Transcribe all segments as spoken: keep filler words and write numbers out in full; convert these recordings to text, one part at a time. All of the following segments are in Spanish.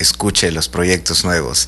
escuche los proyectos nuevos.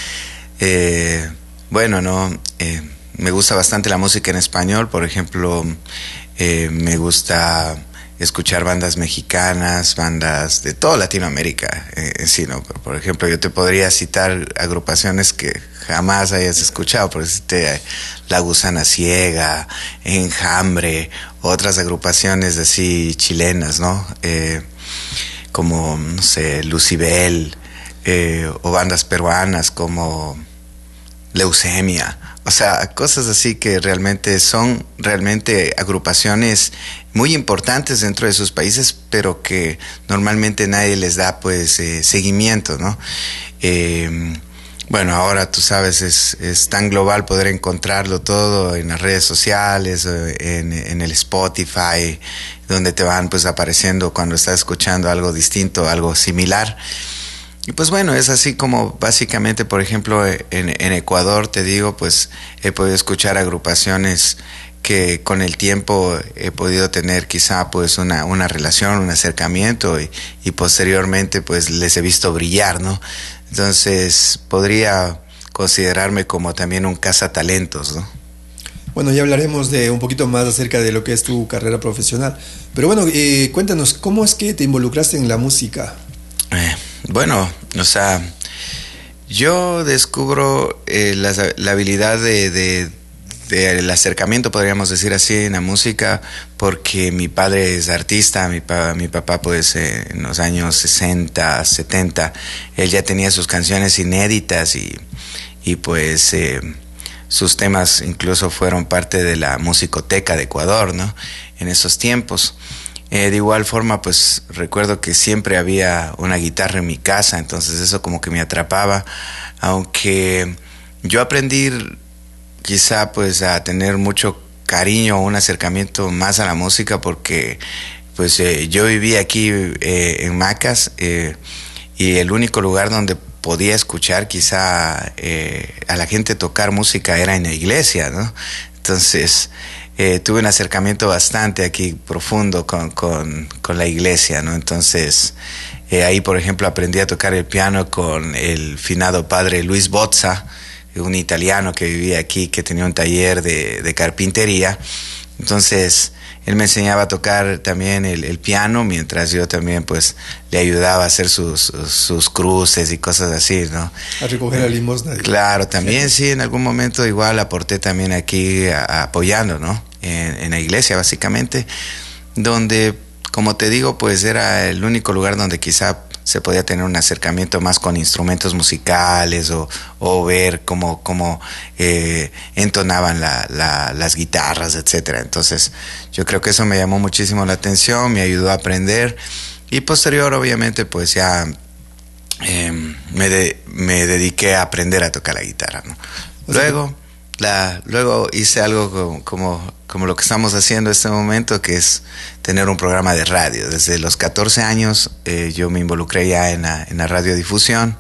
Eh, bueno, no, eh, me gusta bastante la música en español, por ejemplo, eh, me gusta escuchar bandas mexicanas, bandas de toda Latinoamérica eh, en sí, ¿no? Por, por ejemplo, yo te podría citar agrupaciones que jamás hayas escuchado, por decirte eh, La Gusana Ciega, Enjambre, otras agrupaciones así chilenas, ¿no? Eh, como, no sé, Lucibel, eh, o bandas peruanas como Leucemia. O sea, cosas así que realmente son realmente agrupaciones muy importantes dentro de sus países, pero que normalmente nadie les da pues eh, seguimiento, ¿no? Eh, bueno, ahora tú sabes, es, es tan global poder encontrarlo todo en las redes sociales, en, en el Spotify, donde te van pues apareciendo cuando estás escuchando algo distinto, algo similar. Y pues bueno, es así como básicamente, por ejemplo, en, en Ecuador, te digo, pues he podido escuchar agrupaciones que con el tiempo he podido tener quizá pues una, una relación, un acercamiento y, y posteriormente pues les he visto brillar, ¿no? Entonces podría considerarme como también un cazatalentos, ¿no? Bueno, ya hablaremos de un poquito más acerca de lo que es tu carrera profesional. Pero bueno, eh, cuéntanos, ¿cómo es que te involucraste en la música? Eh, bueno, o sea, yo descubro eh, la, la habilidad de, de, de el acercamiento, podríamos decir así, en la música, porque mi padre es artista, mi, pa, mi papá pues eh, en los años sesenta, setenta, él ya tenía sus canciones inéditas y, y pues eh, sus temas incluso fueron parte de la musicoteca de Ecuador, ¿no? En esos tiempos. Eh, de igual forma, pues recuerdo que siempre había una guitarra en mi casa, entonces eso como que me atrapaba, aunque yo aprendí quizá pues a tener mucho cariño, un acercamiento más a la música, porque pues eh, yo vivía aquí eh, en Macas eh, y el único lugar donde podía escuchar quizá eh, a la gente tocar música era en la iglesia, ¿no? Entonces Eh, tuve un acercamiento bastante aquí profundo con, con, con la iglesia, ¿no? Entonces, eh, ahí, por ejemplo, aprendí a tocar el piano con el finado padre Luis Bozza, un italiano que vivía aquí, que tenía un taller de, de carpintería. Entonces, él me enseñaba a tocar también el, el piano, mientras yo también, pues, le ayudaba a hacer sus, sus cruces y cosas así, ¿no? A recoger la limosna. Claro, también sí, en algún momento igual aporté también aquí a, a apoyando, ¿no? En, en la iglesia, básicamente, donde, como te digo, pues era el único lugar donde quizá se podía tener un acercamiento más con instrumentos musicales o, o ver cómo, cómo eh, entonaban la, la, las guitarras, etcétera. Entonces, yo creo que eso me llamó muchísimo la atención, me ayudó a aprender y posterior, obviamente, pues ya eh, me, de, me dediqué a aprender a tocar la guitarra, ¿no? Luego, la, luego hice algo como, como, como lo que estamos haciendo en este momento, que es tener un programa de radio. Desde los catorce años eh, yo me involucré ya en la, en la radiodifusión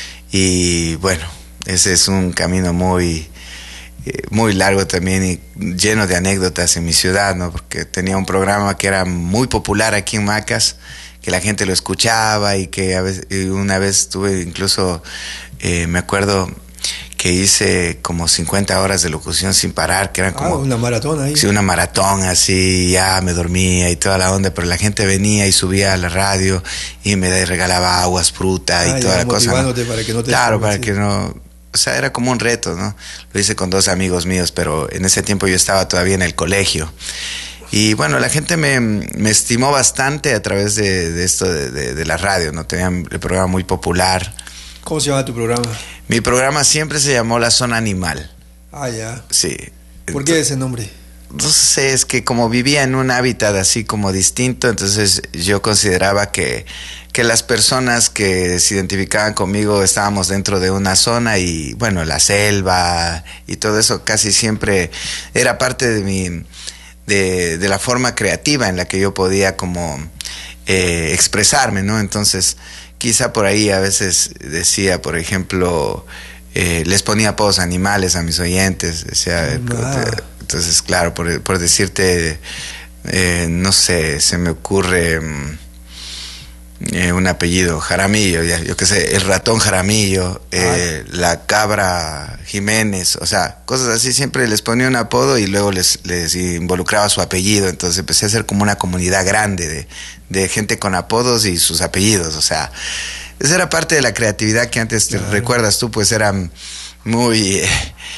y bueno, ese es un camino muy, eh, muy largo también y lleno de anécdotas en mi ciudad, ¿no? Porque tenía un programa que era muy popular aquí en Macas, que la gente lo escuchaba y que a veces, y una vez tuve incluso, eh, me acuerdo que hice como cincuenta horas de locución sin parar, que eran como... Ah, una maratón ahí. Sí, una maratón así, ya me dormía y toda la onda, pero la gente venía y subía a la radio y me regalaba aguas, fruta ah, y toda la cosa, ¿no? Para que no te claro, para que no... O sea, era como un reto, ¿no? Lo hice con dos amigos míos, pero en ese tiempo yo estaba todavía en el colegio. Y bueno, la gente me, me estimó bastante a través de, de esto de, de, de la radio, ¿no? Tenían el programa muy popular. ¿Cómo se llama tu programa? Mi programa siempre se llamó La Zona Animal. Ah, ya. Sí. ¿Por qué ese nombre? No sé, es que como vivía en un hábitat así como distinto, entonces yo consideraba que, que las personas que se identificaban conmigo estábamos dentro de una zona y bueno, la selva y todo eso casi siempre era parte de mi, de, de la forma creativa en la que yo podía como eh, expresarme, ¿no? Entonces quizá por ahí a veces decía, por ejemplo, eh, les ponía apodos animales a mis oyentes, decía... Ah. Entonces, claro, por, por decirte, eh, no sé, se me ocurre, eh, un apellido, Jaramillo, ya, yo qué sé, el ratón Jaramillo, eh, la cabra Jiménez, o sea, cosas así, siempre les ponía un apodo y luego les, les involucraba su apellido, entonces empecé a hacer como una comunidad grande de, de gente con apodos y sus apellidos, o sea, esa era parte de la creatividad que antes, claro. Te recuerdas tú, pues era muy... Eh,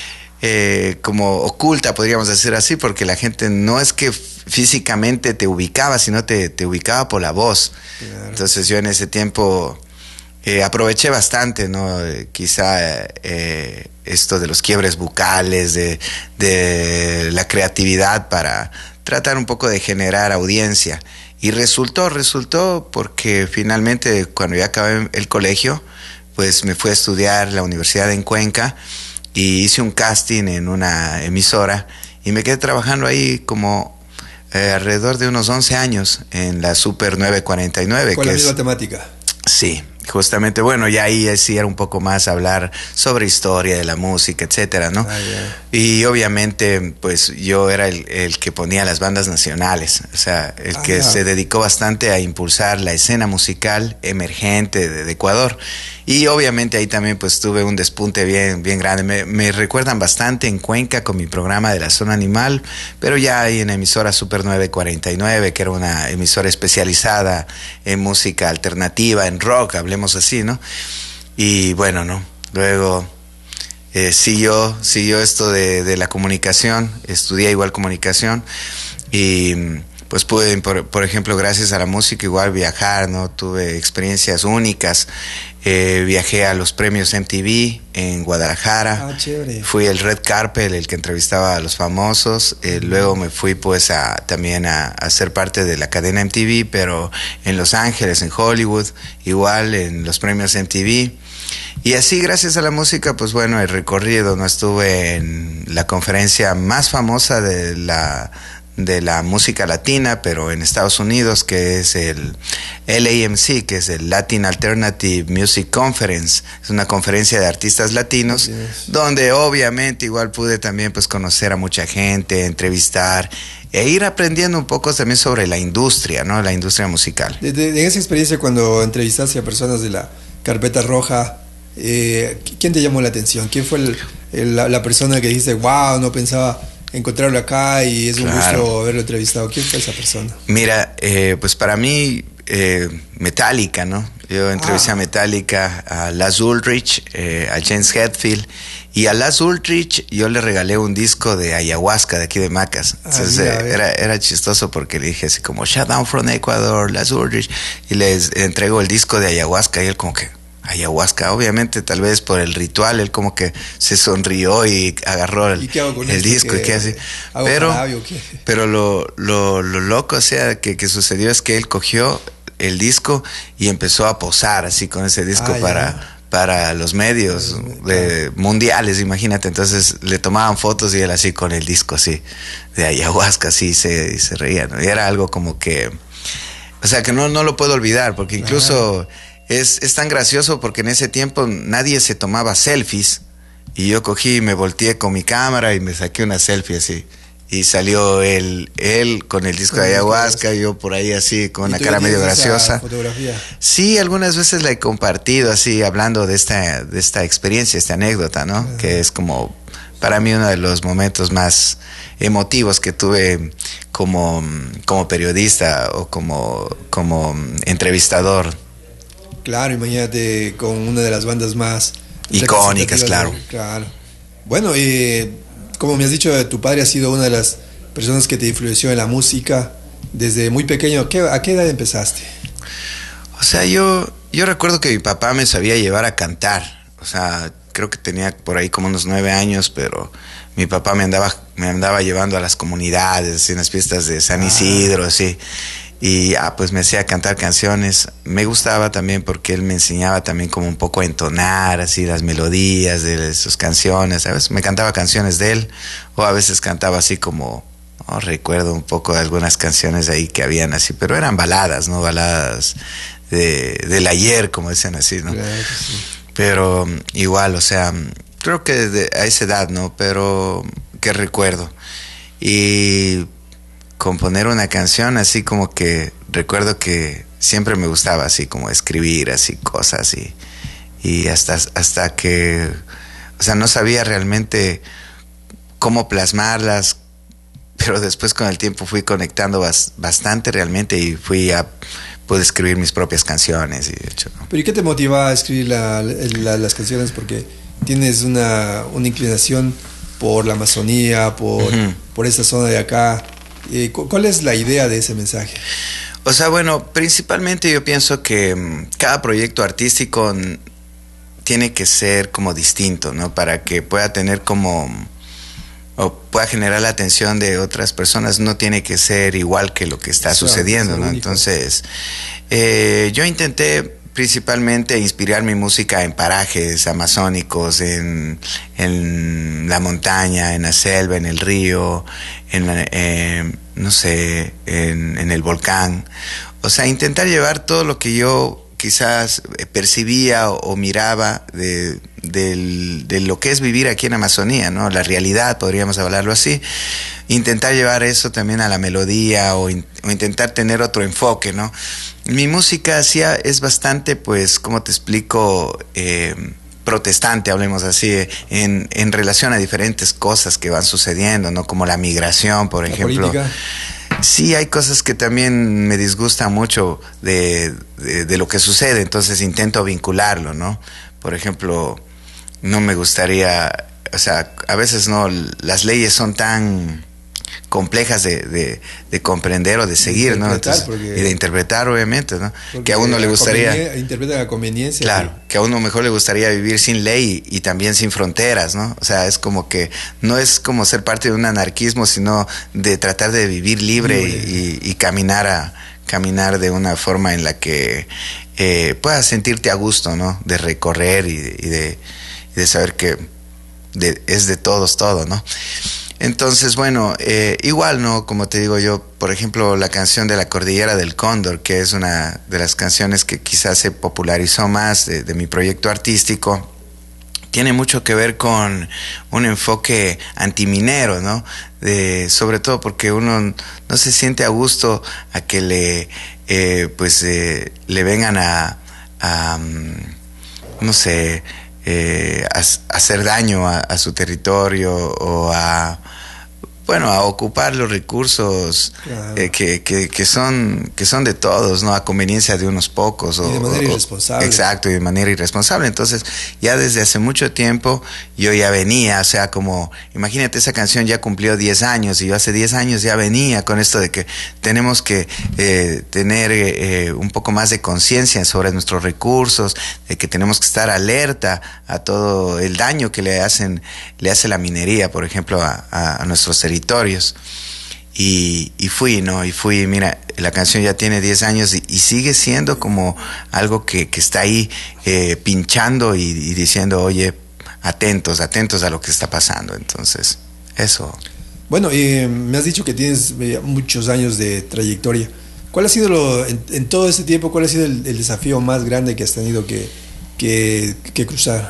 Eh, como oculta, podríamos decir así, porque la gente no es que físicamente te ubicaba, sino te, te ubicaba por la voz. Claro. Entonces yo en ese tiempo eh, aproveché bastante, ¿no? Eh, quizá eh, esto de los quiebres bucales, de, de la creatividad para tratar un poco de generar audiencia. Y resultó, resultó porque finalmente cuando ya acabé el colegio, pues me fui a estudiar la universidad en Cuenca, y hice un casting en una emisora y me quedé trabajando ahí como eh, alrededor de unos once años en la Super nueve cuarenta y nueve. ¿Con la misma es, temática? Sí, justamente, bueno, ya ahí sí era un poco más hablar sobre historia de la música, etcétera, ¿no? Ah, yeah. Y obviamente, pues yo era el, el que ponía las bandas nacionales, o sea, el ah, que yeah. se dedicó bastante a impulsar la escena musical emergente de, de Ecuador. Y obviamente ahí también pues tuve un despunte bien, bien grande. Me, me recuerdan bastante en Cuenca con mi programa de la Zona Animal, pero ya ahí en emisora Super nueve cuarenta y nueve, que era una emisora especializada en música alternativa, en rock, hablemos así, ¿no? Y bueno, ¿no? Luego eh, siguió, siguió esto de, de la comunicación, estudié igual comunicación y... pues pude, por, por ejemplo, gracias a la música igual viajar, ¿no? Tuve experiencias únicas. Eh, viajé a los premios M T V en Guadalajara. Ah, chévere. Fui el Red Carpet, el que entrevistaba a los famosos. Eh, mm. Luego me fui pues a, también a, a ser parte de la cadena M T V, pero en Los Ángeles, en Hollywood, igual en los premios M T V. Y así, gracias a la música, pues bueno, el recorrido, ¿no? Estuve en la conferencia más famosa de la... de la música latina, pero en Estados Unidos, que es el L A M C, que es el Latin Alternative Music Conference. Es una conferencia de artistas latinos, yes. donde obviamente igual pude también pues conocer a mucha gente, entrevistar e ir aprendiendo un poco también sobre la industria, ¿no? La industria musical. De, de, de esa experiencia, cuando entrevistaste a personas de la carpeta roja, eh, ¿quién te llamó la atención? ¿Quién fue el, el, la, la persona que dijiste, wow, no pensaba encontrarlo acá y es un claro. gusto haberlo entrevistado? ¿Quién fue esa persona? Mira, eh, pues para mí, eh, Metallica, ¿no? Yo entrevisté ah. a Metallica, a Lars Ulrich, eh, a James Hetfield, y a Lars Ulrich yo le regalé un disco de ayahuasca de aquí de Macas. Entonces ah, mira, eh, era, era chistoso porque le dije así como Shut Down from Ecuador, Lars Ulrich, y les entrego el disco de ayahuasca y él como que... ayahuasca, obviamente, tal vez por el ritual, él como que se sonrió y agarró el, ¿Y el disco y qué así. Pero, jarabe, pero lo, lo, lo loco, o sea, que, que sucedió es que él cogió el disco y empezó a posar así con ese disco ah, para, para los medios de, mundiales, imagínate. Entonces le tomaban fotos y él así con el disco así de ayahuasca, así y se, y se reía, ¿no? Y era algo como que, o sea, que no, no lo puedo olvidar, porque incluso... Ah. Es, es tan gracioso porque en ese tiempo nadie se tomaba selfies y yo cogí y me volteé con mi cámara y me saqué una selfie así y salió él, él con el disco de ayahuasca, yo por ahí así con una cara medio graciosa. Fotografía? Sí, algunas veces la he compartido así hablando de esta, de esta experiencia, esta anécdota, ¿no? Uh-huh. Que es como para mí uno de los momentos más emotivos que tuve como, como periodista o como, como entrevistador. Claro, imagínate con una de las bandas más icónicas, claro. De, claro. Bueno, eh, como me has dicho, tu padre ha sido una de las personas que te influenció en la música desde muy pequeño. ¿Qué, ¿A qué edad empezaste? O sea, yo, yo recuerdo que mi papá me sabía llevar a cantar. O sea, creo que tenía por ahí como unos nueve años, pero mi papá me andaba, me andaba llevando a las comunidades, en las fiestas de San Isidro, ah. así. Y ah, pues me hacía cantar canciones. Me gustaba también porque él me enseñaba también como un poco a entonar así las melodías de sus canciones. A veces me cantaba canciones de él o a veces cantaba así como, oh, recuerdo un poco de algunas canciones ahí que habían así, pero eran baladas, ¿no? Baladas de, del ayer, como dicen así, ¿no? Claro que sí. Pero igual, o sea, creo que desde a esa edad, ¿no? Pero que recuerdo. Y... componer una canción así como que recuerdo que siempre me gustaba así como escribir así cosas y, y hasta, hasta que, o sea, no sabía realmente cómo plasmarlas, pero después con el tiempo fui conectando bas, bastante realmente y fui a, pude escribir mis propias canciones y de hecho, ¿no? ¿Pero y qué te motiva a escribir la, la, las canciones? Porque tienes una, una inclinación por la Amazonía, por, uh-huh. por esa zona de acá. Eh, ¿Cuál es la idea de ese mensaje? O sea, bueno, principalmente yo pienso que um, cada proyecto artístico n- tiene que ser como distinto, ¿no? Para que pueda tener como, o pueda generar la atención de otras personas, no tiene que ser igual que lo que está Eso, sucediendo, ¿no? Entonces, eh, yo intenté principalmente inspirar mi música en parajes amazónicos, en, en la montaña, en la selva, en el río, en, eh, no sé, en, en el volcán. O sea, intentar llevar todo lo que yo quizás percibía o, o miraba de, de, de lo que es vivir aquí en Amazonía, ¿no? La realidad, podríamos hablarlo así. Intentar llevar eso también a la melodía o, in, o intentar tener otro enfoque, ¿no? Mi música sí es bastante, pues, ¿cómo te explico? Eh, protestante, hablemos así, en, en relación a diferentes cosas que van sucediendo, ¿no? Como la migración, por la ejemplo. Política. Sí, hay cosas que también me disgustan mucho de, de, de lo que sucede, entonces intento vincularlo, ¿no? Por ejemplo, no me gustaría, o sea, a veces no, las leyes son tan complejas de, de, de comprender o de seguir, ¿no? Entonces, porque, y de interpretar, obviamente, ¿no? Que a uno le gustaría... Interpreta la conveniencia. Claro, sí. Que a uno mejor le gustaría vivir sin ley y, y también sin fronteras, ¿no? O sea, es como que no es como ser parte de un anarquismo, sino de tratar de vivir libre, libre. Y, y, y caminar a caminar de una forma en la que eh, puedas sentirte a gusto, ¿no? De recorrer y de, y de, y de saber que de, es de todos todo, ¿no? Entonces, bueno, eh, igual, ¿no? Como te digo yo, por ejemplo, la canción de La Cordillera del Cóndor, que es una de las canciones que quizás se popularizó más de, de mi proyecto artístico, tiene mucho que ver con un enfoque antiminero, ¿no? De, sobre todo porque uno no se siente a gusto a que le, eh, pues, eh, le vengan a, a no sé... Eh, a, a hacer daño a, a su territorio o a, bueno, a ocupar los recursos claro. eh, que, que, que son que son de todos, ¿no? A conveniencia de unos pocos. O, y de manera o, irresponsable. Exacto, y de manera irresponsable. Entonces, ya desde hace mucho tiempo yo ya venía, o sea, como, imagínate, esa canción ya cumplió diez años y yo hace diez años ya venía con esto de que tenemos que eh, tener eh, un poco más de conciencia sobre nuestros recursos, de que tenemos que estar alerta a todo el daño que le hacen, le hace la minería, por ejemplo, a, a, a nuestros territorios. territorios y, y fui, ¿no? Y fui, mira, la canción ya tiene diez años y, y sigue siendo como algo que, que está ahí eh, pinchando y, y diciendo, oye, atentos, atentos a lo que está pasando. Entonces, eso. Bueno, eh, me has dicho que tienes eh, muchos años de trayectoria. ¿Cuál ha sido, lo, en, en todo ese tiempo, cuál ha sido el, el desafío más grande que has tenido que, que, que cruzar?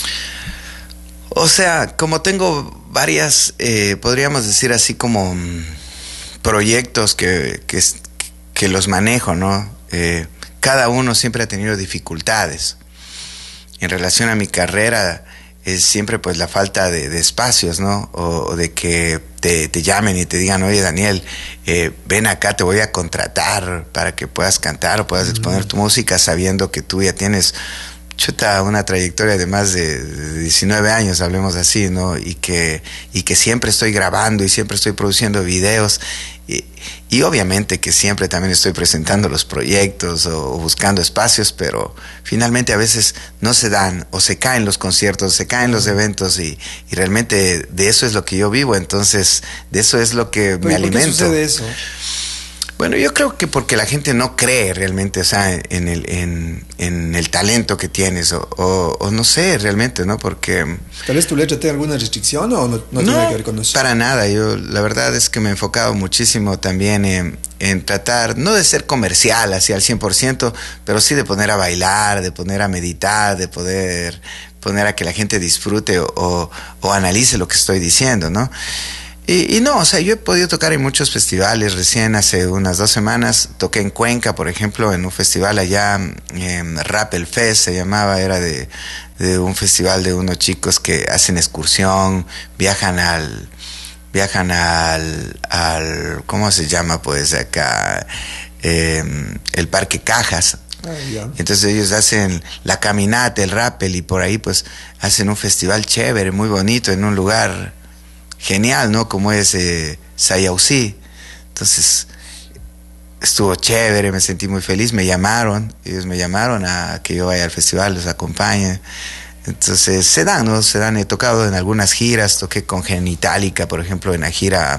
O sea, como tengo varias, eh, podríamos decir así como mm, proyectos que, que, que los manejo, ¿no? Eh, cada uno siempre ha tenido dificultades. En relación a mi carrera, es siempre pues la falta de, de espacios, ¿no? O, o de que te, te llamen y te digan, oye Daniel, eh, ven acá, te voy a contratar para que puedas cantar o puedas exponer mm. tu música sabiendo que tú ya tienes... chuta, una trayectoria de más de diecinueve años, hablemos así, ¿no? Y que, y que siempre estoy grabando y siempre estoy produciendo videos y, y obviamente que siempre también estoy presentando los proyectos o, o buscando espacios, pero finalmente a veces no se dan o se caen los conciertos, se caen los eventos y, y realmente de eso es lo que yo vivo, entonces de eso es lo que me alimento. ¿Por qué sucede eso? Bueno, yo creo que porque la gente no cree realmente, o sea, en el, en, en el talento que tienes, o, o, o no sé, realmente, ¿no? Porque... ¿Tal vez tu letra tiene alguna restricción o no, no, no tiene que ver con eso? Para nada, yo la verdad es que me he enfocado muchísimo también en, en tratar, no de ser comercial así al cien por ciento, pero sí de poner a bailar, de poner a meditar, de poder poner a que la gente disfrute o, o, o analice lo que estoy diciendo, ¿no? Y, y no, o sea, yo he podido tocar en muchos festivales. Recién hace unas dos semanas toqué en Cuenca, por ejemplo, en un festival allá, eh, Rappel Fest se llamaba, era de, de un festival de unos chicos que hacen excursión, viajan al, viajan al, al, ¿cómo se llama? Pues acá, eh, el Parque Cajas. Ah, yeah. Entonces ellos hacen la caminata, el rappel, y por ahí pues hacen un festival chévere, muy bonito, en un lugar genial, ¿no? Como es eh, Sayausí. Entonces estuvo chévere, me sentí muy feliz, me llamaron, ellos me llamaron a que yo vaya al festival, los acompañe. Entonces se dan, ¿no? Se dan, he tocado en algunas giras, toqué con Genitalica, por ejemplo, en la gira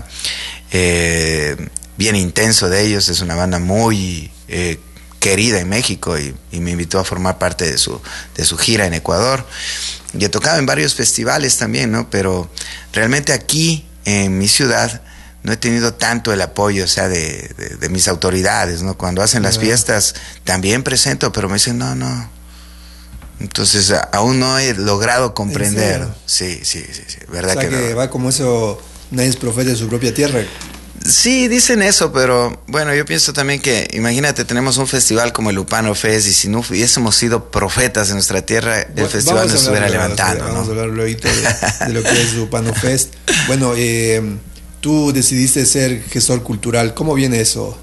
eh, Bien Intenso de ellos, es una banda muy eh, querida en México, y, y me invitó a formar parte de su, de su gira en Ecuador. Y he tocado en varios festivales también, ¿no? Pero realmente aquí, en mi ciudad, no he tenido tanto el apoyo, o sea, de, de, de mis autoridades, ¿no? Cuando hacen las fiestas, también presento, pero me dicen, no, no. Entonces, a, aún no he logrado comprender. Sí, sí, sí, sí, verdad. O sea, que, que no. va como eso, nadie es profeta de su propia tierra. Sí, dicen eso, pero bueno, yo pienso también que, imagínate, tenemos un festival como el Upano Fest, y si no hubiésemos sido profetas en nuestra tierra, el Bueno, festival nos estuviera levantando, Vamos ¿no? a hablar luego de, de lo que es el Upano Fest. Bueno, eh, tú decidiste ser gestor cultural, ¿cómo viene eso?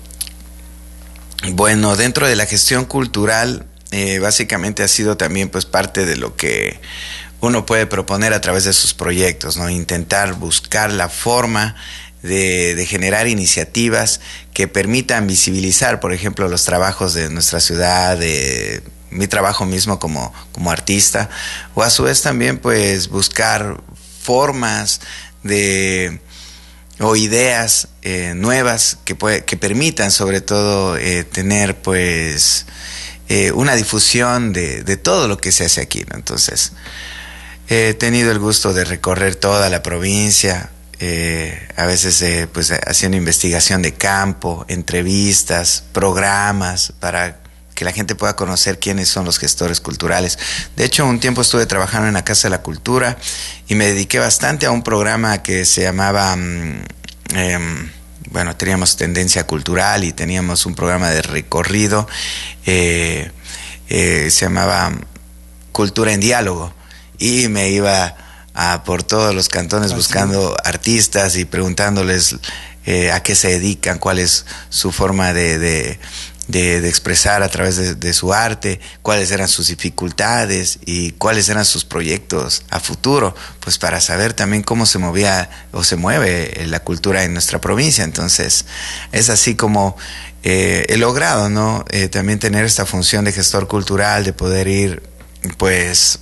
Bueno, dentro de la gestión cultural, eh, básicamente ha sido también pues parte de lo que uno puede proponer a través de sus proyectos, ¿no? Intentar buscar la forma De, de generar iniciativas que permitan visibilizar, por ejemplo, los trabajos de nuestra ciudad, de mi trabajo mismo como, como artista, o a su vez también pues buscar formas de o ideas eh, nuevas que, puede, que permitan sobre todo eh, tener pues eh, una difusión de, de todo lo que se hace aquí, ¿no? Entonces he tenido el gusto de recorrer toda la provincia. Eh, a veces eh, pues haciendo investigación de campo, entrevistas, programas para que la gente pueda conocer quiénes son los gestores culturales. De hecho, un tiempo estuve trabajando en la Casa de la Cultura y me dediqué bastante a un programa que se llamaba, eh, bueno, teníamos Tendencia Cultural y teníamos un programa de recorrido, eh, eh, se llamaba Cultura en Diálogo, y me iba a por todos los cantones, ah, buscando sí. artistas y preguntándoles eh, a qué se dedican, cuál es su forma de, de, de, de expresar a través de, de su arte, cuáles eran sus dificultades y cuáles eran sus proyectos a futuro, pues para saber también cómo se movía o se mueve la cultura en nuestra provincia. Entonces es así como eh, he logrado, ¿no? Eh, también tener esta función de gestor cultural, de poder ir pues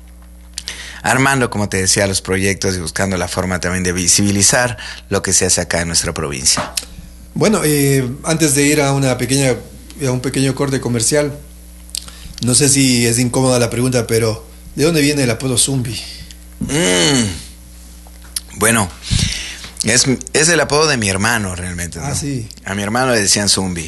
armando, como te decía, los proyectos y buscando la forma también de visibilizar lo que se hace acá en nuestra provincia. Bueno, eh, antes de ir a una pequeña, a un pequeño corte comercial, no sé si es incómoda la pregunta, pero ¿de dónde viene el apodo Zumbi? Mm, bueno, es, es el apodo de mi hermano realmente, ¿no? Ah, sí. A mi hermano le decían Zumbi.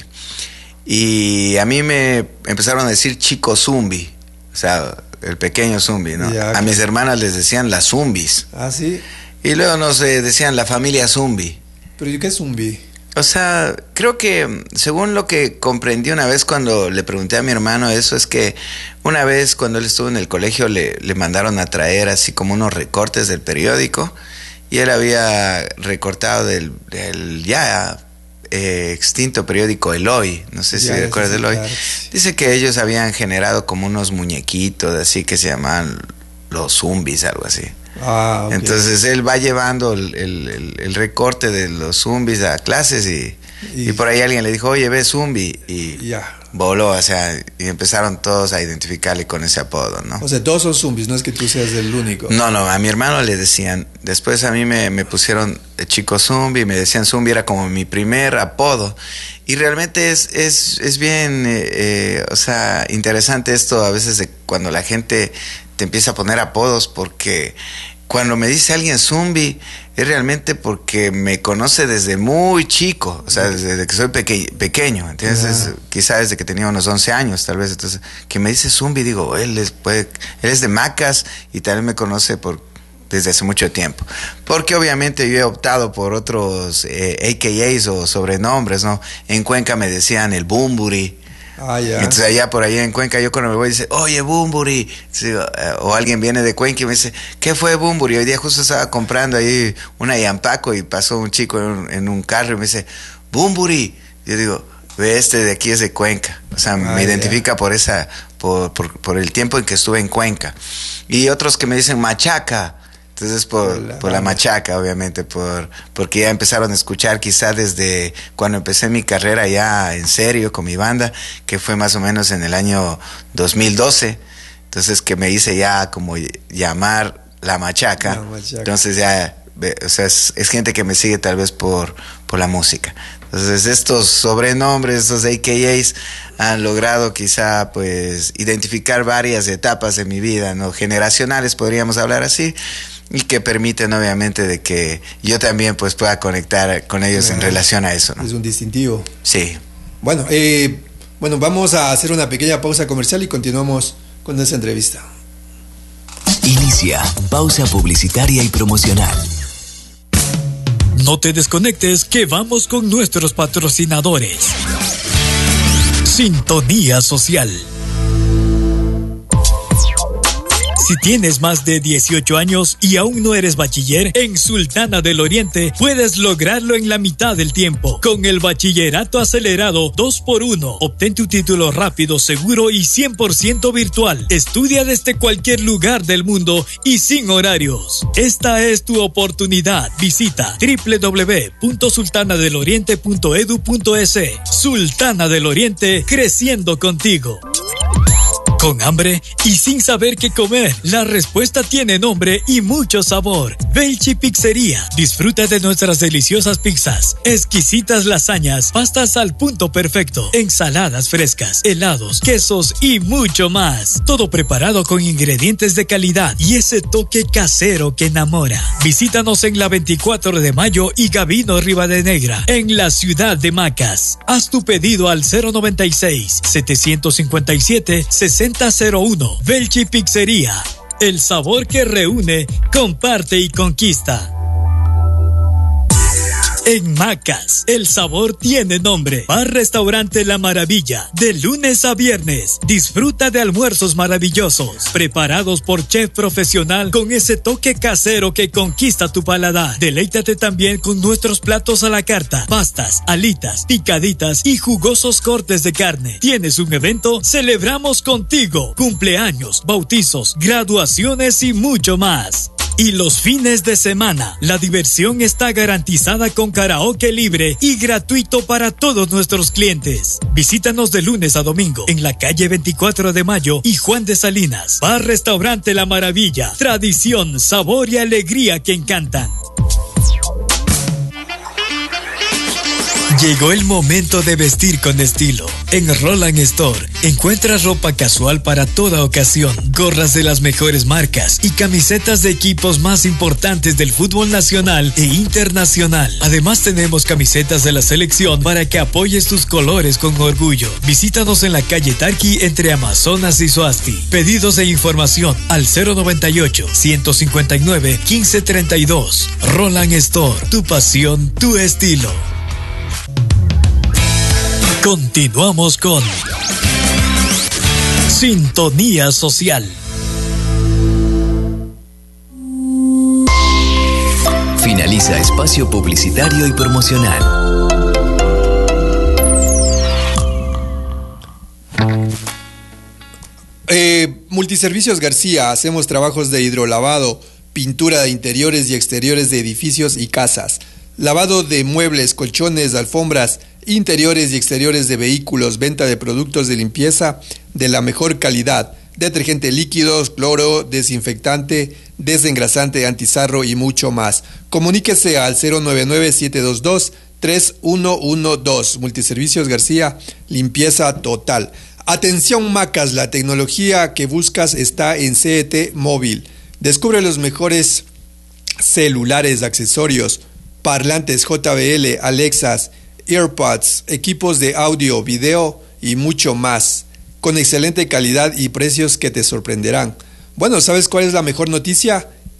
Y a mí me empezaron a decir Chico Zumbi, o sea, el pequeño Zumbi, ¿no? Ya, a mis hermanas les decían las Zumbis. Ah, sí. Y luego nos eh, decían la familia Zumbi. ¿Pero qué es Zumbi? O sea, creo que según lo que comprendí una vez cuando le pregunté a mi hermano eso, es que una vez cuando él estuvo en el colegio le, le mandaron a traer así como unos recortes del periódico, y él había recortado del, del ya eh, extinto periódico Eloy, no sé si recuerdas de Eloy. Claro. Dice que ellos habían generado como unos muñequitos así que se llamaban los Zumbis, algo así. Ah, okay. Entonces él va llevando el, el, el, el recorte de los Zumbis a clases y, y, y por ahí alguien le dijo, oye, ve Zumbi, y yeah. voló, o sea, y empezaron todos a identificarle con ese apodo, ¿no? O sea, todos son Zumbis, no es que tú seas el único. No, no, a mi hermano le decían, después a mí me, me pusieron Chico Zumbi, me decían Zumbi, era como mi primer apodo. Y realmente es, es, es bien, eh, eh, o sea, interesante esto a veces de cuando la gente te empieza a poner apodos, porque cuando me dice alguien Zumbi es realmente porque me conoce desde muy chico, o sea, desde que soy peque pequeño, ¿entiendes? Uh-huh. Quizás desde que tenía unos once años, tal vez. Entonces, que me dice Zumbi, digo, él es, puede, él es de Macas y también me conoce por, desde hace mucho tiempo. Porque obviamente yo he optado por otros eh, A K As o sobrenombres, ¿no? En Cuenca me decían el Bumburi. Ah, ya. Entonces allá por allá en Cuenca yo cuando me voy dice, oye Bumburi, sí, o alguien viene de Cuenca y me dice, ¿qué fue Bumburi? Hoy día justo estaba comprando ahí una Yampaco y pasó un chico en un, en un carro y me dice, Bumburi. Yo digo, ve, este de aquí es de Cuenca. O sea, ah, me ya. identifica por esa, por, por, por el tiempo en que estuve en Cuenca. Y otros que me dicen Machaca. Entonces por, la, por la machaca, obviamente, por porque ya empezaron a escuchar quizá desde cuando empecé mi carrera ya en serio con mi banda, que fue más o menos en el año dos mil doce. Entonces que me hice ya como llamar la machaca. La machaca. Entonces ya, o sea, es, es gente que me sigue tal vez por, por la música. Entonces estos sobrenombres, estos A K As han logrado quizá pues identificar varias etapas de mi vida, ¿no? Generacionales, podríamos hablar así. Y que permiten obviamente de que yo también pues pueda conectar con ellos ah, en relación a eso, ¿no? Es un distintivo. Sí. Bueno, eh, bueno, vamos a hacer una pequeña pausa comercial y continuamos con esta entrevista. Inicia pausa publicitaria y promocional. No te desconectes, que vamos con nuestros patrocinadores. Sintonía Social. Si tienes más de dieciocho años y aún no eres bachiller, en Sultana del Oriente puedes lograrlo en la mitad del tiempo. Con el bachillerato acelerado dos por uno, obtén tu título rápido, seguro y cien por ciento virtual. Estudia desde cualquier lugar del mundo y sin horarios. Esta es tu oportunidad. Visita doble u doble u doble u punto sultana del oriente punto edu punto es. Sultana del Oriente, creciendo contigo. ¿Con hambre y sin saber qué comer? La respuesta tiene nombre y mucho sabor. Velchi Pizzería. Disfruta de nuestras deliciosas pizzas, exquisitas lasañas, pastas al punto perfecto, ensaladas frescas, helados, quesos y mucho más. Todo preparado con ingredientes de calidad y ese toque casero que enamora. Visítanos en la veinticuatro de mayo y Gabino Rivadenegra, en la ciudad de Macas. Haz tu pedido al cero noventa y seis, setecientos cincuenta y siete, sesenta cero uno. Velchi Pizzería. El sabor que reúne, comparte y conquista. En Macas, el sabor tiene nombre. Bar Restaurante La Maravilla, de lunes a viernes. Disfruta de almuerzos maravillosos, preparados por chef profesional con ese toque casero que conquista tu paladar. Deleítate también con nuestros platos a la carta, pastas, alitas, picaditas y jugosos cortes de carne. ¿Tienes un evento? Celebramos contigo. Cumpleaños, bautizos, graduaciones y mucho más. Y los fines de semana, la diversión está garantizada con karaoke libre y gratuito para todos nuestros clientes. Visítanos de lunes a domingo en la calle veinticuatro de mayo y Juan de Salinas. Bar Restaurante La Maravilla. Tradición, sabor y alegría que encantan. Llegó el momento de vestir con estilo. En Roland Store encuentras ropa casual para toda ocasión, gorras de las mejores marcas y camisetas de equipos más importantes del fútbol nacional e internacional. Además tenemos camisetas de la selección para que apoyes tus colores con orgullo. Visítanos en la calle Tarqui entre Amazonas y Soasti. Pedidos e información al cero noventa y ocho, ciento cincuenta y nueve, quince treinta y dos. Roland Store, tu pasión, tu estilo. Continuamos con Sintonía Social. Finaliza espacio publicitario y promocional. Eh, Multiservicios García. Hacemos trabajos de hidrolavado, pintura de interiores y exteriores de edificios y casas, lavado de muebles, colchones, alfombras, interiores y exteriores de vehículos, venta de productos de limpieza de la mejor calidad, detergente líquidos, cloro, desinfectante, desengrasante, antizarro y mucho más. Comuníquese al cero nueve nueve, siete dos dos, tres uno uno dos. Multiservicios García, limpieza total. Atención Macas, la tecnología que buscas está en C E T Móvil. Descubre los mejores celulares, accesorios, parlantes J B L, Alexas, AirPods, equipos de audio, video y mucho más, con excelente calidad y precios que te sorprenderán. Bueno, ¿sabes cuál es la mejor noticia?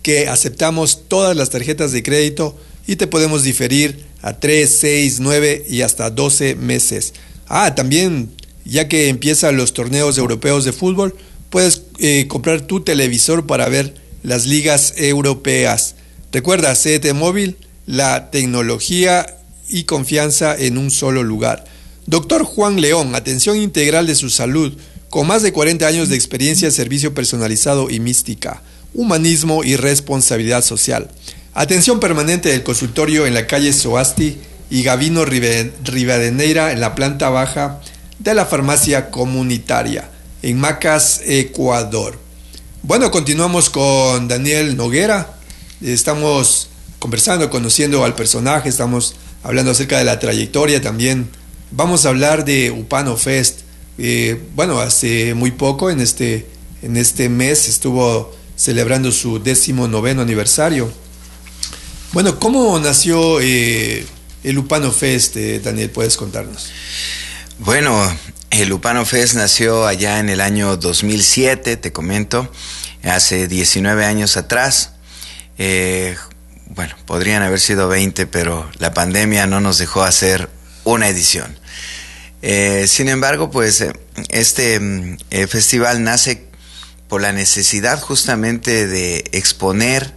que aceptamos todas las tarjetas de crédito y te podemos diferir a tres, seis, nueve y hasta doce meses. Ah, también, ya que empiezan los torneos europeos de fútbol, puedes eh, comprar tu televisor para ver las ligas europeas. Recuerda, C T Móvil, la tecnología y confianza en un solo lugar. Doctor Juan León, atención integral de su salud, con más de cuarenta años de experiencia, servicio personalizado y mística, humanismo y responsabilidad social. Atención permanente del consultorio en la calle Soasti y Gavino Rivadeneira en la planta baja de la farmacia comunitaria, en Macas, Ecuador. Bueno, continuamos con Daniel Noguera. Estamos conversando, conociendo al personaje, estamos hablando acerca de la trayectoria también. Vamos a hablar de Upano Fest. Eh, bueno, hace muy poco, en este, en este mes, estuvo celebrando su décimo noveno aniversario. Bueno, ¿cómo nació eh, el Upano Fest, eh, Daniel? ¿Puedes contarnos? Bueno, el Upano Fest nació allá en el año dos mil siete, te comento, hace diecinueve años atrás. Eh, bueno, podrían haber sido veinte, pero la pandemia no nos dejó hacer una edición. Eh, sin embargo, pues este eh, festival nace por la necesidad justamente de exponer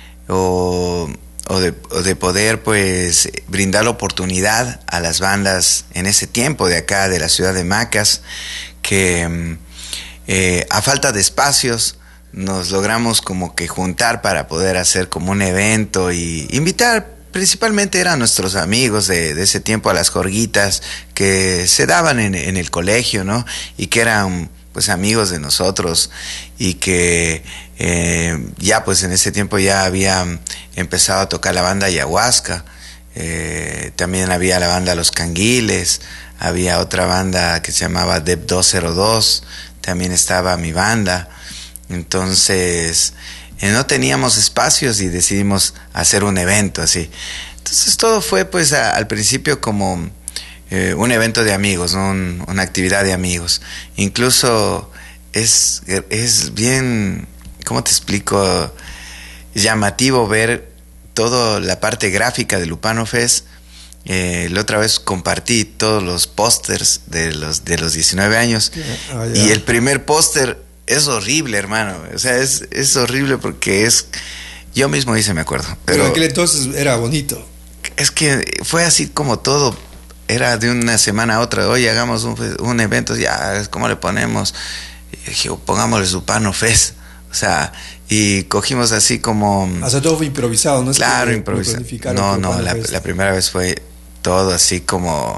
o, o, de, o de poder pues brindar la oportunidad a las bandas en ese tiempo de acá, de la ciudad de Macas, que eh, a falta de espacios nos logramos como que juntar para poder hacer como un evento y invitar, principalmente eran nuestros amigos de, de ese tiempo, a las jorguitas que se daban en, en el colegio, ¿no? Y que eran pues amigos de nosotros y que eh, ya pues en ese tiempo ya había empezado a tocar la banda Ayahuasca, eh, también había la banda Los Canguiles, había otra banda que se llamaba Dep dos cero dos, también estaba mi banda. Entonces eh, no teníamos espacios y decidimos hacer un evento así. Entonces todo fue pues a, al principio como eh, un evento de amigos, ¿no? un, una actividad de amigos. Incluso es, es bien, ¿cómo te explico? Llamativo ver toda la parte gráfica del Upano Fest. Eh, la otra vez compartí todos los pósters de los, de los diecinueve años oh, yeah. Y el primer póster es horrible, hermano. O sea, es, es horrible porque es... Yo mismo hice, me acuerdo. Pero, pero en aquel entonces era bonito. Es que fue así como todo. Era de una semana a otra. Oye, hagamos un, un evento. Ya, ¿cómo le ponemos? Y dije, pongámosle Upano Fest. O sea, y cogimos así como... O sea, todo fue improvisado, ¿no? Es claro, improvisado. No, no, la, la primera vez fue todo así como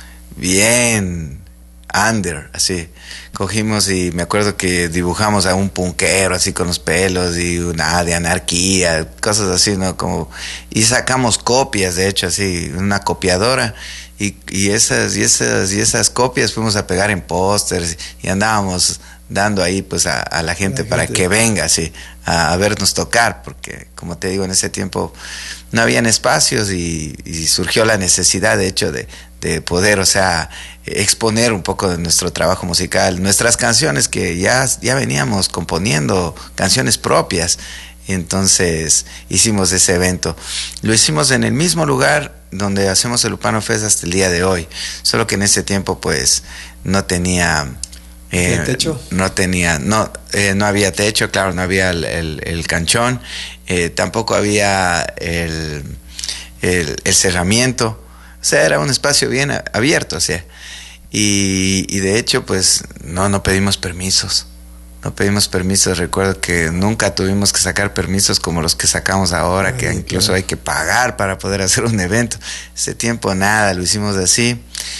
bien under, así. Cogimos y me acuerdo que dibujamos a un punkero así con los pelos y una de anarquía, cosas así, ¿no? Como, y sacamos copias, de hecho, así, una copiadora, y, y esas, y esas, y esas copias fuimos a pegar en pósters y andábamos dando ahí pues a, a la gente la para gente. que venga así a, a vernos tocar, porque como te digo, en ese tiempo no habían espacios y, y surgió la necesidad, de hecho, de, de poder, o sea, exponer un poco de nuestro trabajo musical, nuestras canciones que ya, ya veníamos componiendo, canciones propias. Entonces hicimos ese evento. Lo hicimos en el mismo lugar donde hacemos el Upano Fest hasta el día de hoy, solo que en ese tiempo pues no tenía... Eh, ¿El techo? No tenía, no, eh, no había techo, claro, no había el, el, el canchón, eh, tampoco había el, el, el cerramiento, o sea, era un espacio bien abierto, o sea, y, y de hecho, pues, no, no pedimos permisos, no pedimos permisos, recuerdo que nunca tuvimos que sacar permisos como los que sacamos ahora, Ay, que incluso claro. hay que pagar para poder hacer un evento. Ese tiempo nada, lo hicimos así,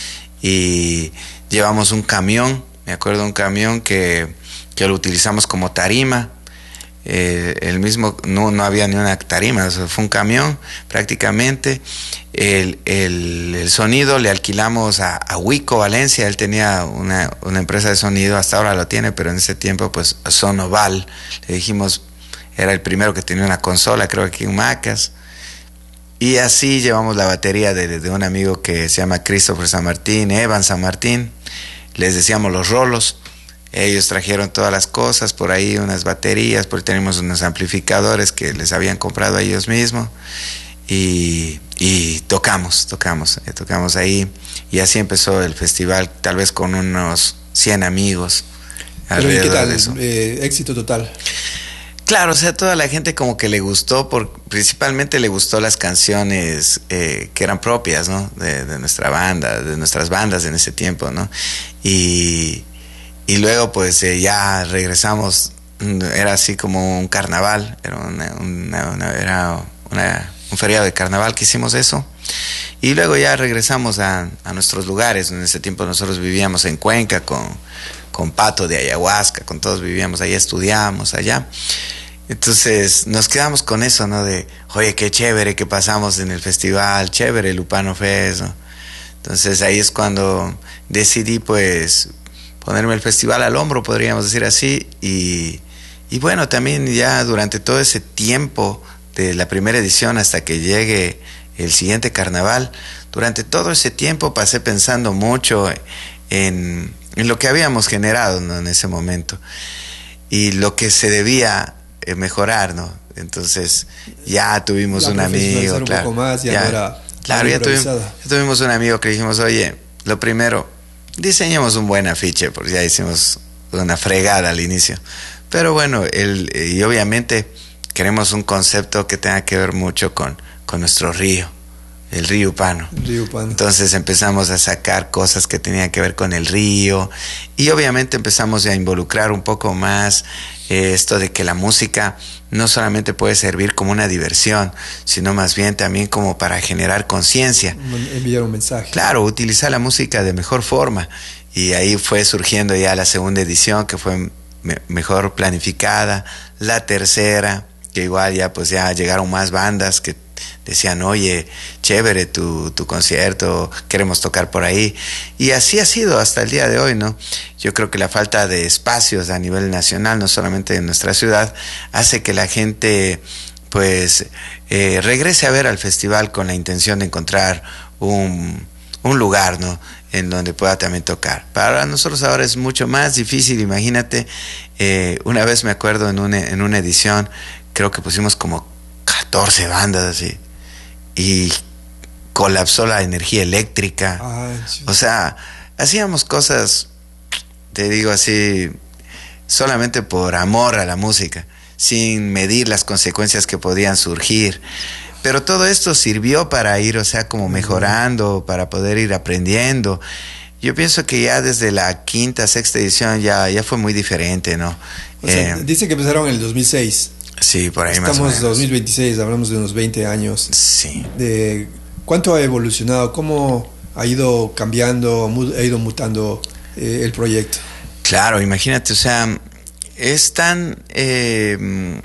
y llevamos un camión. Me acuerdo un camión que, que lo utilizamos como tarima. Eh, el mismo, no, no había ni una tarima, o sea, fue un camión prácticamente. El, el, el sonido le alquilamos a, a Wico Valencia, él tenía una, una empresa de sonido, hasta ahora lo tiene, pero en ese tiempo pues Sonoval, le dijimos, era el primero que tenía una consola, creo que aquí en Macas. Y así llevamos la batería de, de un amigo que se llama Christopher San Martín, Evan San Martín. Les decíamos los rolos, Ellos trajeron todas las cosas, por ahí unas baterías, por ahí tenemos unos amplificadores que les habían comprado a ellos mismos. Y, y tocamos, tocamos, eh, tocamos ahí. Y así empezó el festival, tal vez con unos cien amigos. Pero ¿y qué tal? Eh, éxito total. Claro, o sea, toda la gente como que le gustó, por, principalmente le gustó las canciones eh, que eran propias, ¿no? De, de nuestra banda, de nuestras bandas en ese tiempo, ¿no? Y, y luego pues eh, ya regresamos, era así como un carnaval, era, una, una, una, era una, un feriado de carnaval que hicimos eso. Y luego ya regresamos a, a nuestros lugares. En ese tiempo nosotros vivíamos en Cuenca con, con Pato de Ayahuasca, con todos vivíamos allá, estudiábamos allá. Entonces nos quedamos con eso, ¿no? De, oye, qué chévere que pasamos en el festival, chévere el Upano Fest, ¿no? Entonces ahí es cuando decidí pues ponerme el festival al hombro, podríamos decir así. Y, y bueno, también ya durante todo ese tiempo de la primera edición hasta que llegue el siguiente carnaval, durante todo ese tiempo pasé pensando mucho en, en lo que habíamos generado, ¿no? En ese momento y lo que se debía mejorar, ¿no? Entonces ya tuvimos ya un amigo, un claro, poco más, ya, ya, no era claro, ya tuvimos, ya tuvimos un amigo que dijimos, oye, lo primero, diseñemos un buen afiche, porque ya hicimos una fregada al inicio, pero bueno, el, y obviamente queremos un concepto que tenga que ver mucho con, con nuestro río, el río Upano. Río Upano. Entonces empezamos a sacar cosas que tenían que ver con el río y obviamente empezamos a involucrar un poco más eh, esto de que la música no solamente puede servir como una diversión, sino más bien también como para generar conciencia. Enviar un mensaje. Claro, utilizar la música de mejor forma. Y ahí fue surgiendo ya la segunda edición, que fue me mejor planificada, la tercera, que igual ya pues ya llegaron más bandas que decían, oye, chévere tu, tu concierto, queremos tocar por ahí. Y así ha sido hasta el día de hoy, ¿no? Yo creo que la falta de espacios a nivel nacional, no solamente en nuestra ciudad, hace que la gente pues eh, regrese a ver al festival con la intención de encontrar un, un lugar, ¿no? En donde pueda también tocar. Para nosotros ahora es mucho más difícil, imagínate, eh, una vez me acuerdo en una, en una edición, creo que pusimos como catorce bandas así, y colapsó la energía eléctrica. Ay, sí. O sea, hacíamos cosas, te digo así, solamente por amor a la música, sin medir las consecuencias que podían surgir. Pero todo esto sirvió para ir, o sea, como mejorando, para poder ir aprendiendo. Yo pienso que ya desde la quinta, sexta edición ya, ya fue muy diferente, ¿no? O sea, eh, dice que empezaron en el dos mil seis. Sí, por ahí más o menos. Estamos en dos mil veintiséis, hablamos de unos veinte años. Sí. De ¿cuánto ha evolucionado? ¿Cómo ha ido cambiando, ha ido mutando eh, el proyecto? Claro, imagínate, o sea, es tan eh,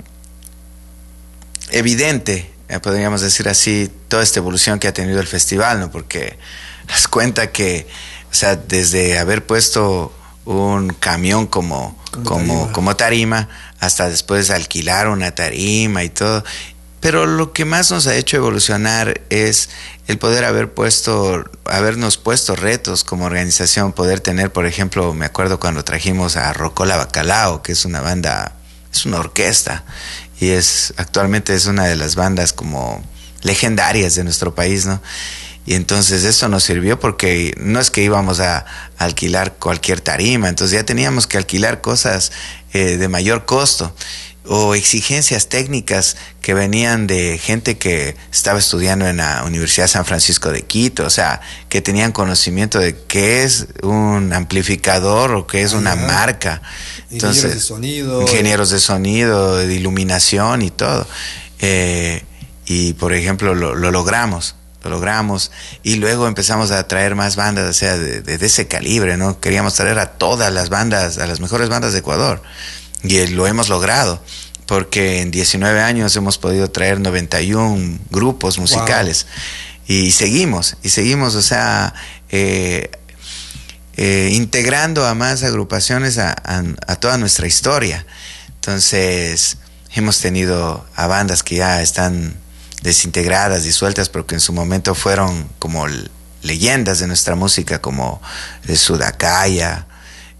evidente, eh, podríamos decir así, toda esta evolución que ha tenido el festival, ¿no? Porque das cuenta que, o sea, desde haber puesto un camión como, como, como, tarima. como tarima, hasta después alquilar una tarima y todo. Pero lo que más nos ha hecho evolucionar es el poder haber puesto, habernos puesto retos como organización, poder tener, por ejemplo, me acuerdo cuando trajimos a Rocola Bacalao, que es una banda, es una orquesta, y es actualmente es una de las bandas como legendarias de nuestro país, ¿no? Y entonces eso nos sirvió porque no es que íbamos a alquilar cualquier tarima, entonces ya teníamos que alquilar cosas eh, de mayor costo o exigencias técnicas que venían de gente que estaba estudiando en la Universidad San Francisco de Quito, o sea, que tenían conocimiento de qué es un amplificador o qué es una Ajá. marca. Entonces, ingenieros de sonido. Ingenieros de sonido, de iluminación y todo. Eh, y por ejemplo, lo, lo logramos. Lo logramos y luego empezamos a traer más bandas, o sea, de, de, de ese calibre, ¿no? Queríamos traer a todas las bandas, a las mejores bandas de Ecuador y lo hemos logrado porque en diecinueve años hemos podido traer noventa y uno grupos musicales. Wow. y seguimos, y seguimos, o sea, eh, eh, integrando a más agrupaciones a, a, a toda nuestra historia. Entonces hemos tenido a bandas que ya están desintegradas, disueltas, pero que en su momento fueron como leyendas de nuestra música, como eh, Sudacaya,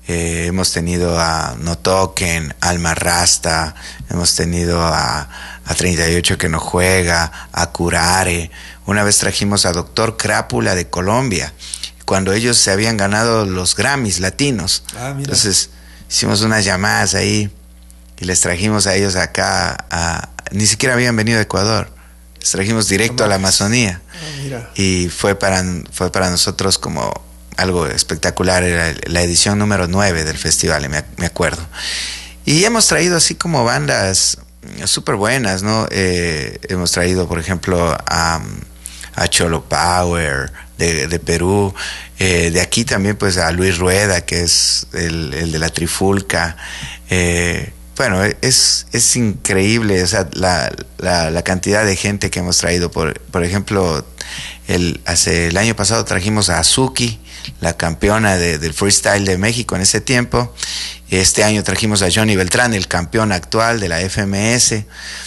eh, hemos tenido a No Toquen, Alma Rasta, hemos tenido a, a treinta y ocho que no juega, a Curare. Una vez trajimos a Doctor Crápula de Colombia, cuando ellos se habían ganado los Grammys latinos. Ah, mira. Entonces hicimos unas llamadas ahí y les trajimos a ellos acá, a, ni siquiera habían venido a Ecuador, les trajimos directo a la Amazonía. Ah, mira. Y fue para, fue para nosotros como algo espectacular. Era la edición número nueve del festival, me, me acuerdo. Y hemos traído así como bandas súper buenas, ¿no? Eh, hemos traído, por ejemplo, a, a Cholo Power de, de Perú, eh, de aquí también pues a Luis Rueda, que es el, el de la Trifulca. Eh, bueno, es, es increíble, o sea, la, la, la cantidad de gente que hemos traído. Por, por ejemplo, el, hace, el año pasado trajimos a Azuki, la campeona de, del freestyle de México en ese tiempo. Este año trajimos a Johnny Beltrán, el campeón actual de la F M S.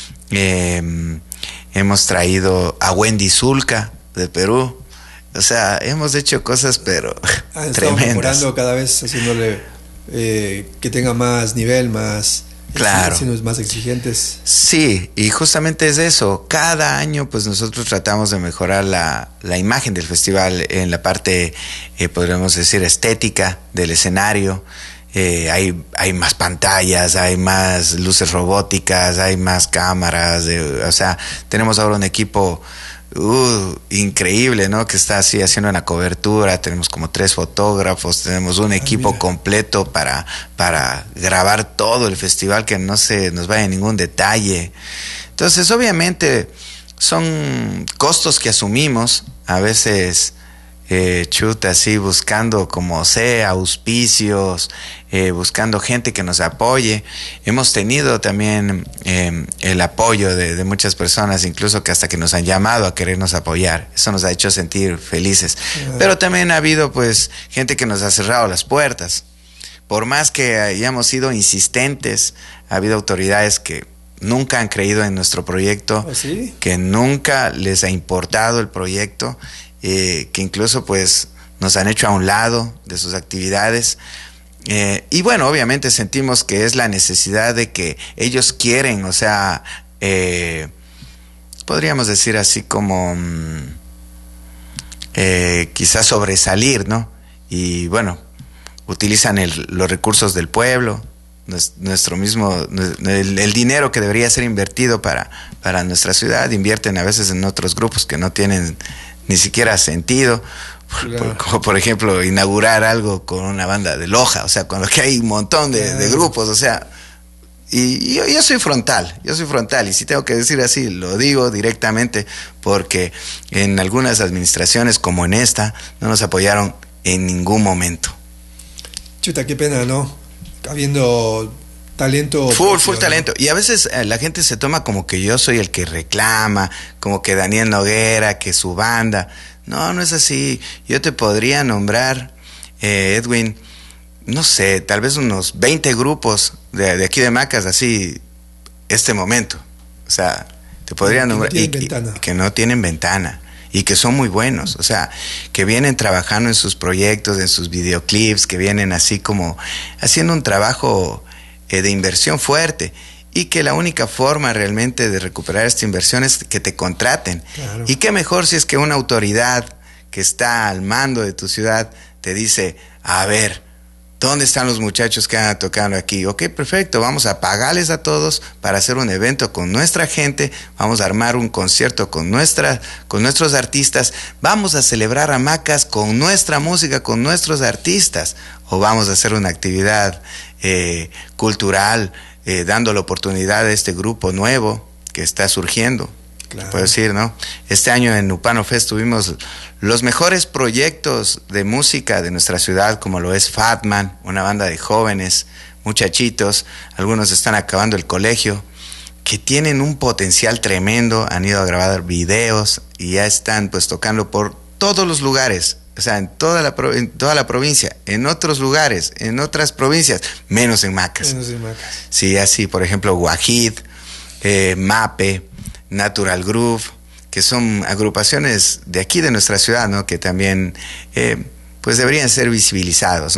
Eh, hemos traído a Wendy Zulka de Perú. O sea, hemos hecho cosas, pero Han estado tremendas. mejorando cada vez, haciéndole eh, que tenga más nivel, más... Claro. Siendo más exigentes. Sí, y justamente es eso. Cada año pues nosotros tratamos de mejorar la, la imagen del festival en la parte, eh, podríamos decir, estética del escenario. Eh, hay, hay más pantallas, hay más luces robóticas, hay más cámaras. De, o sea, tenemos ahora un equipo uh, increíble, ¿no? Que está así haciendo una cobertura. Tenemos como tres fotógrafos, tenemos un equipo ah, completo para, para grabar todo el festival, que no se nos vaya ningún detalle. Entonces, obviamente, son costos que asumimos, a veces... Eh, chuta, así buscando como sea, auspicios, eh, buscando gente que nos apoye. Hemos tenido también eh, el apoyo de, de muchas personas, incluso que hasta que nos han llamado a querernos apoyar. Eso nos ha hecho sentir felices. Uh-huh. Pero también ha habido pues gente que nos ha cerrado las puertas. Por más que hayamos sido insistentes, ha habido autoridades que nunca han creído en nuestro proyecto, ¿Oh, sí? que nunca les ha importado el proyecto. Eh, que incluso pues nos han hecho a un lado de sus actividades, eh, y bueno, obviamente sentimos que es la necesidad de que ellos quieren, o sea, eh, podríamos decir así como eh, quizás sobresalir, ¿no? Y bueno, utilizan el, los recursos del pueblo, nuestro mismo, el, el dinero que debería ser invertido para, para nuestra ciudad, invierten a veces en otros grupos que no tienen ni siquiera sentido, por, por, como por ejemplo inaugurar algo con una banda de Loja, o sea, cuando que hay un montón de, de grupos, o sea, y, y yo, yo soy frontal, yo soy frontal, y si tengo que decir así, lo digo directamente, porque en algunas administraciones como en esta, no nos apoyaron en ningún momento. Chuta, qué pena, ¿no? Habiendo talento. Full, full talento. Y a veces eh, la gente se toma como que yo soy el que reclama, como que Daniel Noguera, que su banda. No, no es así. Yo te podría nombrar, eh, Edwin, no sé, tal vez unos veinte grupos de, de aquí de Macas, así, este momento. O sea, te podría nombrar. Que no y, tienen y, que no tienen ventana. Y que son muy buenos, o sea, que vienen trabajando en sus proyectos, en sus videoclips, que vienen así como haciendo un trabajo eh, de inversión fuerte, y que la única forma realmente de recuperar esta inversión es que te contraten. Claro. Y qué mejor si es que una autoridad que está al mando de tu ciudad te dice, a ver, ¿dónde están los muchachos que han tocado aquí? Ok, perfecto, vamos a pagarles a todos para hacer un evento con nuestra gente, vamos a armar un concierto con, nuestra, con nuestros artistas, vamos a celebrar a Macas con nuestra música, con nuestros artistas, o vamos a hacer una actividad eh, cultural, eh, dando la oportunidad a este grupo nuevo que está surgiendo. Claro. Puedo decir, ¿no? Este año en Upano Fest tuvimos los mejores proyectos de música de nuestra ciudad, como lo es Fatman, una banda de jóvenes, muchachitos, algunos están acabando el colegio, que tienen un potencial tremendo, han ido a grabar videos y ya están pues tocando por todos los lugares, o sea, en toda la, en toda la provincia, en otros lugares, en otras provincias, menos en Macas. Menos en Macas. Sí, así, por ejemplo, Guajid, eh, Mape, Natural Groove, que son agrupaciones de aquí de nuestra ciudad, ¿no? Que también, eh, pues deberían ser visibilizados, ¿no?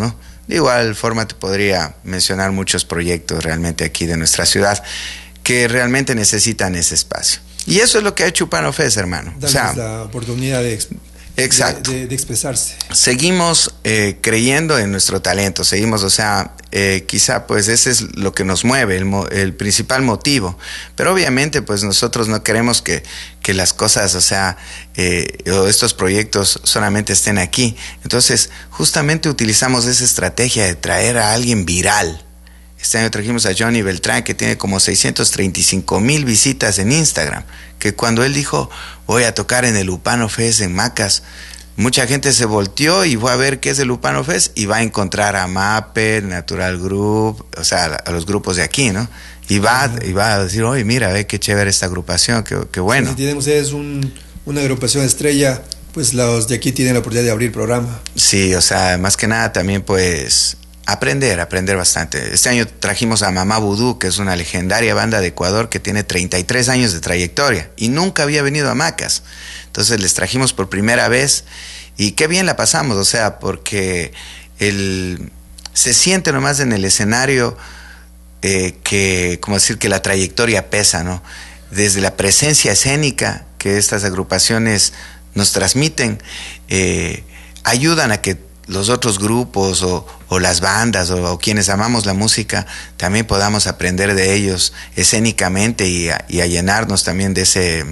De igual forma te podría mencionar muchos proyectos realmente aquí de nuestra ciudad que realmente necesitan ese espacio. Y eso es lo que ha hecho Upano Fest, hermano. Darles o sea, la oportunidad de, exacto. de, de, de expresarse. Seguimos eh, creyendo en nuestro talento, seguimos, o sea, eh, quizá pues ese es lo que nos mueve, el, mo el principal motivo. Pero obviamente pues nosotros no queremos que, que las cosas, o sea, eh, o estos proyectos solamente estén aquí. Entonces justamente utilizamos esa estrategia de traer a alguien viral. Este año trajimos a Johnny Beltrán, que tiene como seiscientos treinta y cinco mil visitas en Instagram, que cuando él dijo, voy a tocar en el Upano Fest en Macas, mucha gente se volteó y fue a ver qué es el Upano Fest y va a encontrar a MAPE, Natural Group, o sea, a los grupos de aquí, ¿no? Y va, uh-huh. y va a decir, oye, mira, ve qué chévere esta agrupación, qué, qué bueno. Si tienen ustedes un, una agrupación estrella, pues los de aquí tienen la oportunidad de abrir programa. Sí, o sea, más que nada también pues... Aprender, aprender bastante. Este año trajimos a Mamá Vudú, que es una legendaria banda de Ecuador que tiene treinta y tres años de trayectoria y nunca había venido a Macas. Entonces les trajimos por primera vez y qué bien la pasamos, o sea, porque el, se siente nomás en el escenario eh, que, como decir, que la trayectoria pesa, ¿no? Desde la presencia escénica que estas agrupaciones nos transmiten, eh, ayudan a que los otros grupos o, o las bandas o, o quienes amamos la música también podamos aprender de ellos escénicamente y a, y a llenarnos también de ese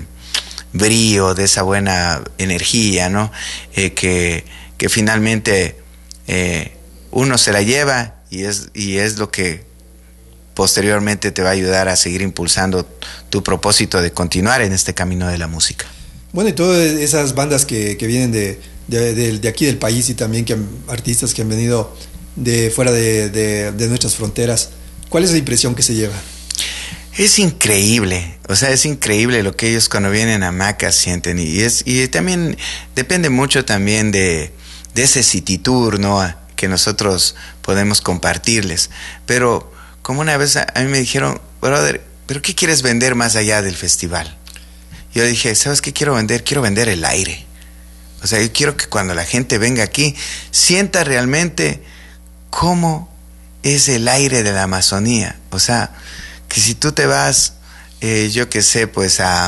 brío, de esa buena energía, ¿no? Eh, que, que finalmente eh, uno se la lleva y es, y es lo que posteriormente te va a ayudar a seguir impulsando tu propósito de continuar en este camino de la música. Bueno, y todas esas bandas que, que vienen de De, de, de aquí del país y también que artistas que han venido de fuera de, de, de nuestras fronteras, ¿cuál es la impresión que se lleva? Es increíble, o sea, es increíble lo que ellos cuando vienen a Macas sienten y es y también depende mucho también de, de ese city tour, ¿no? Que nosotros podemos compartirles. Pero como una vez a, a mí me dijeron, brother, ¿pero qué quieres vender más allá del festival? Yo dije, ¿sabes qué quiero vender? Quiero vender el aire. O sea, yo quiero que cuando la gente venga aquí sienta realmente cómo es el aire de la Amazonía. O sea, que si tú te vas, eh, yo qué sé, pues a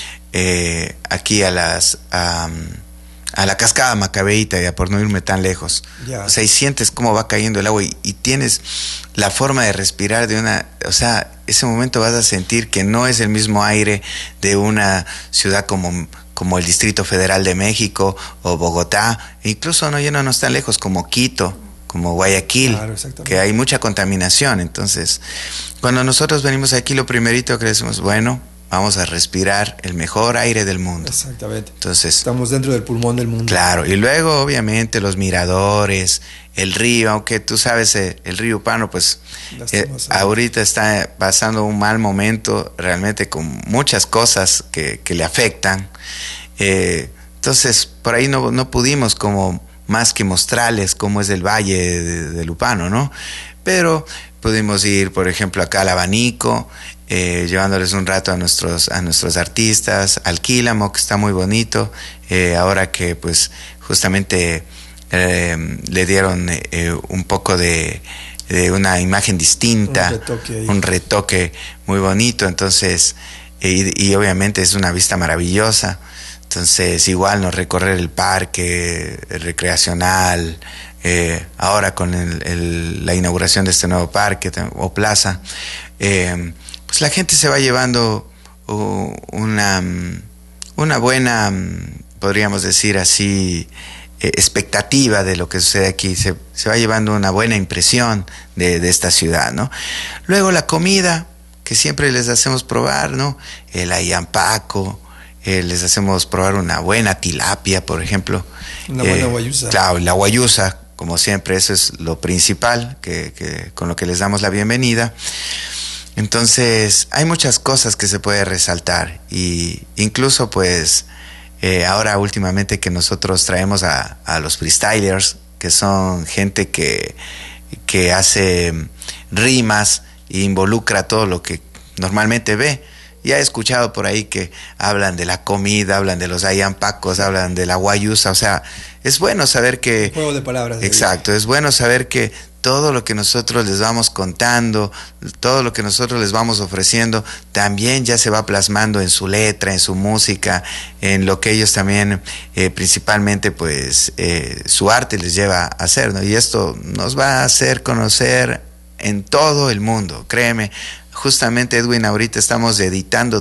eh, aquí a las a, a la cascada Macabeíta, ya por no irme tan lejos. Yeah. O sea, y sientes cómo va cayendo el agua y, y tienes la forma de respirar de una, o sea, ese momento vas a sentir que no es el mismo aire de una ciudad como como el Distrito Federal de México o Bogotá, e incluso no yéndonos tan lejos como Quito, como Guayaquil, claro, que hay mucha contaminación. Entonces, cuando nosotros venimos aquí, lo primerito que decimos, bueno, vamos a respirar el mejor aire del mundo. Exactamente. Entonces, estamos dentro del pulmón del mundo. Claro, y luego obviamente los miradores, el río, aunque tú sabes, eh, el río Upano, pues eh, ahorita está pasando un mal momento, realmente con muchas cosas que, que le afectan. Eh, entonces, por ahí no, no pudimos como más que mostrarles cómo es el valle de, de Upano, ¿no? Pero pudimos ir, por ejemplo, acá al Abanico, eh, llevándoles un rato a nuestros, a nuestros artistas, al Quílamo, que está muy bonito, eh, ahora que pues justamente eh, le dieron eh, un poco de, de una imagen distinta, un retoque, un retoque muy bonito, entonces, eh, y, y obviamente es una vista maravillosa. Entonces, igual nos recorrer el parque el recreacional, eh, ahora con el, el, la inauguración de este nuevo parque o plaza, eh, pues la gente se va llevando uh, una, una buena, podríamos decir así, eh, expectativa de lo que sucede aquí. Se, se va llevando una buena impresión de, de esta ciudad, ¿no? Luego la comida, que siempre les hacemos probar, ¿no? El ayampaco. Eh, les hacemos probar una buena tilapia, por ejemplo. Una buena eh, guayusa. Claro, la guayusa, como siempre, eso es lo principal, que, que, con lo que les damos la bienvenida. Entonces, hay muchas cosas que se puede resaltar. Y incluso, pues, eh, ahora últimamente que nosotros traemos a, a los freestylers, que son gente que, que hace rimas e involucra todo lo que normalmente ve. Ya he escuchado por ahí que hablan de la comida, hablan de los ayampacos, hablan de la guayusa, o sea, es bueno saber que... Juego de palabras. Exacto, es bueno saber que todo lo que nosotros les vamos contando, todo lo que nosotros les vamos ofreciendo, también ya se va plasmando en su letra, en su música, en lo que ellos también, eh, principalmente, pues, eh, su arte les lleva a hacer, ¿no? Y esto nos va a hacer conocer en todo el mundo, créeme. Justamente, Edwin, ahorita estamos editando